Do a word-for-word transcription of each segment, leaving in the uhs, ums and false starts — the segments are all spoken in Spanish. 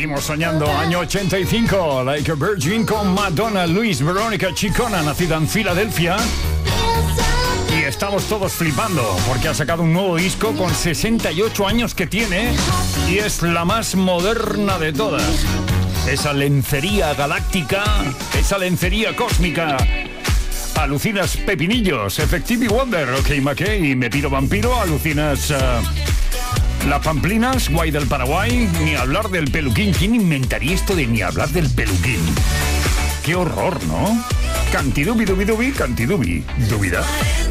Seguimos soñando. Año ochenta y cinco, Like a Virgin con Madonna, Luis, Verónica Chicona, nacida en Filadelfia. Y estamos todos flipando porque ha sacado un nuevo disco con sesenta y ocho años que tiene y es la más moderna de todas. Esa lencería galáctica, esa lencería cósmica. Alucinas Pepinillos, Effective Wonder, OK McKay, Me Piro Vampiro, alucinas uh, Las Pamplinas, Guay del Paraguay, ni hablar del peluquín. ¿Quién inventaría esto de ni hablar del peluquín? Qué horror, ¿no? Cantidubi, dubi, dubi, cantidubi, dubida.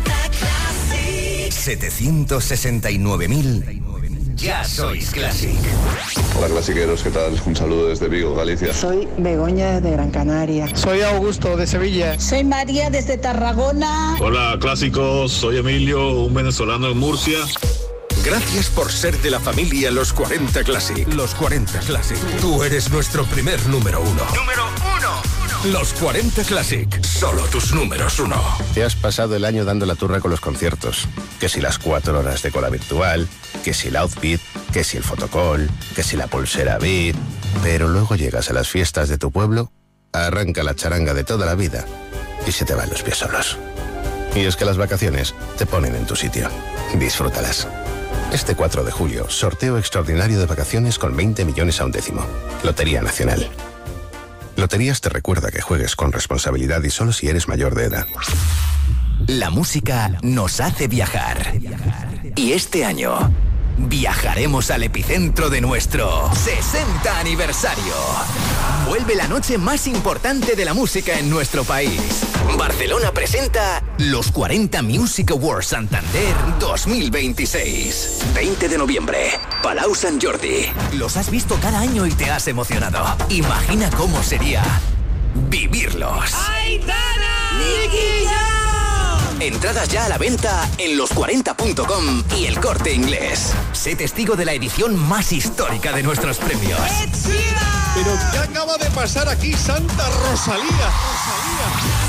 setecientos sesenta y nueve mil. Ya sois Classic. Hola clasiqueros, ¿qué tal? Un saludo desde Vigo, Galicia. Soy Begoña de Gran Canaria. Soy Augusto de Sevilla. Soy María desde Tarragona. Hola clásicos, soy Emilio, un venezolano en Murcia. Gracias por ser de la familia Los cuarenta Classic. Los cuarenta Classic. Tú eres nuestro primer número uno. ¡Número uno! Los cuarenta Classic. Solo tus números uno. Te has pasado el año dando la turra con los conciertos. Que si las cuatro horas de cola virtual, que si el outfit, que si el fotocall, que si la pulsera Beat. Pero luego llegas a las fiestas de tu pueblo, arranca la charanga de toda la vida y se te van los pies solos. Y es que las vacaciones te ponen en tu sitio. Disfrútalas. Este cuatro de julio, sorteo extraordinario de vacaciones con veinte millones a un décimo. Lotería Nacional. Loterías te recuerda que juegues con responsabilidad y solo si eres mayor de edad. La música nos hace viajar. Y este año viajaremos al epicentro de nuestro sesenta aniversario. Vuelve la noche más importante de la música en nuestro país. Barcelona presenta los cuarenta Music Awards Santander dos mil veintiséis. veinte de noviembre, Palau Sant Jordi. Los has visto cada año y te has emocionado. Imagina cómo sería vivirlos. ¡Aitana! ¡Nicky Jam! Entradas ya a la venta en los cuarenta punto com y El Corte Inglés. Sé testigo de la edición más histórica de nuestros premios. Pero ¿qué acaba de pasar aquí, Santa Rosalía? Rosalía.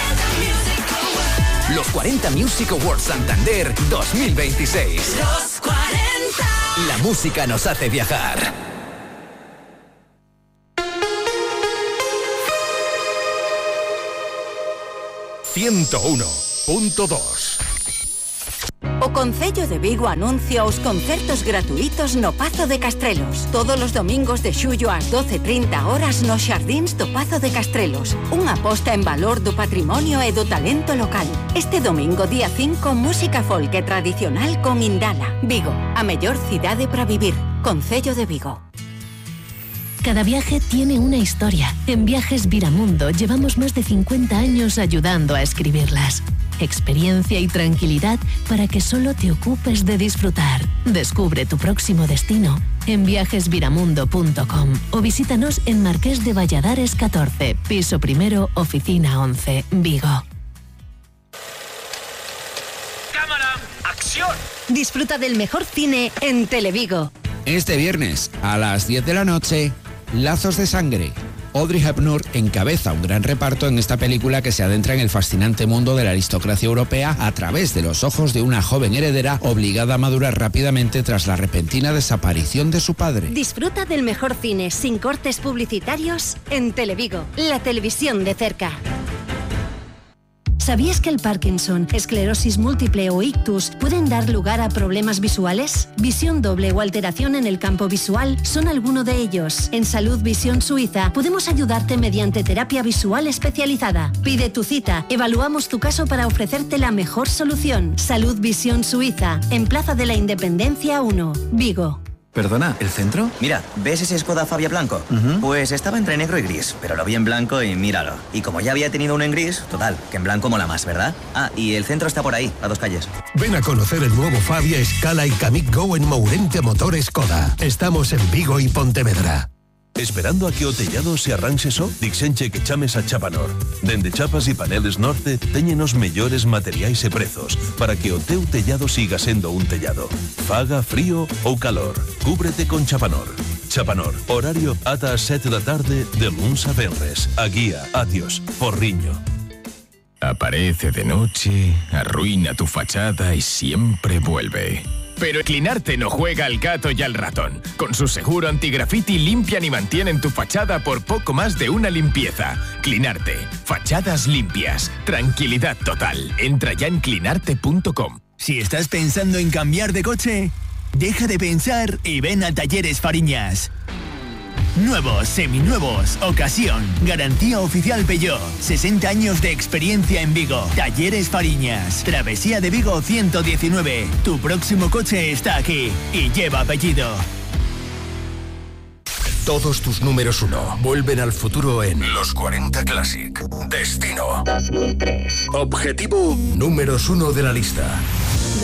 Los cuarenta Music Awards Santander dos mil veintiséis. Los cuarenta. La música nos hace viajar. ciento uno punto dos. O Concello de Vigo anuncia os concertos gratuitos no Pazo de Castrelos. Todos os domingos de xullo ás doce e trinta horas nos xardíns do Pazo de Castrelos. Unha aposta en valor do patrimonio e do talento local. Este domingo, día cinco, música folk e tradicional con Indala. Vigo, a mellor cidade para vivir. Concello de Vigo. Cada viaje tiene una historia. En Viajes Viramundo llevamos más de cincuenta años ayudando a escribirlas. Experiencia y tranquilidad para que solo te ocupes de disfrutar. Descubre tu próximo destino en viajes viramundo punto com o visítanos en Marqués de Valladares catorce, piso primero, oficina once, Vigo. ¡Cámara! ¡Acción! Disfruta del mejor cine en Televigo. Este viernes a las diez de la noche, Lazos de Sangre. Audrey Hepburn encabeza un gran reparto en esta película que se adentra en el fascinante mundo de la aristocracia europea a través de los ojos de una joven heredera obligada a madurar rápidamente tras la repentina desaparición de su padre. Disfruta del mejor cine sin cortes publicitarios en Televigo, la televisión de cerca. ¿Sabías que el Parkinson, esclerosis múltiple o ictus pueden dar lugar a problemas visuales? Visión doble o alteración en el campo visual son alguno de ellos. En Salud Visión Suiza podemos ayudarte mediante terapia visual especializada. Pide tu cita, evaluamos tu caso para ofrecerte la mejor solución. Salud Visión Suiza, en Plaza de la Independencia uno, Vigo. ¿Perdona, el centro? Mira, ¿ves ese Skoda Fabia blanco? Uh-huh. Pues estaba entre negro y gris, pero lo vi en blanco y míralo. Y como ya había tenido uno en gris, total, que en blanco mola más, ¿verdad? Ah, y el centro está por ahí, a dos calles. Ven a conocer el nuevo Fabia, Scala y Kamiq Go en Mourente Motor Skoda. Estamos en Vigo y Pontevedra. Esperando a que o tellado se arranxe só? Dixenche que chames a Chapanor. Dende chapas e paneles norte teñen os mellores materiais e prezos para que o teu tellado siga sendo un tellado. Faga frío ou calor. Cúbrete con Chapanor. Chapanor, horario ata as sete da tarde de luns a venres. A guía, adiós, Porriño. Aparece de noche, arruina tu fachada y siempre vuelve. Pero Clinarte no juega al gato y al ratón. Con su seguro antigraffiti limpian y mantienen tu fachada por poco más de una limpieza. Clinarte. Fachadas limpias. Tranquilidad total. Entra ya en clinarte punto com. Si estás pensando en cambiar de coche, deja de pensar y ven a Talleres Fariñas. Nuevos, seminuevos, ocasión, garantía oficial Peugeot, sesenta años de experiencia en Vigo. Talleres Fariñas, Travesía de Vigo ciento diecinueve. Tu próximo coche está aquí y lleva apellido. Todos tus números uno vuelven al futuro en Los cuarenta Classic. Destino. Objetivo números uno de la lista.